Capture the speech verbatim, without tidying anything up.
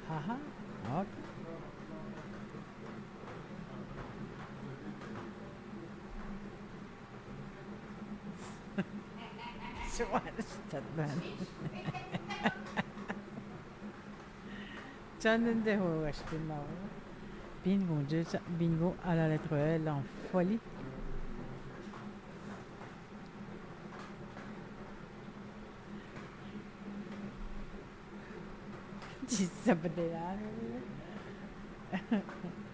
Ah ah, ok. 좋아하시잖아. Channel de Shpinao. Bingo, Dieu, bingo à la lettre L en folie. Ci sapevo.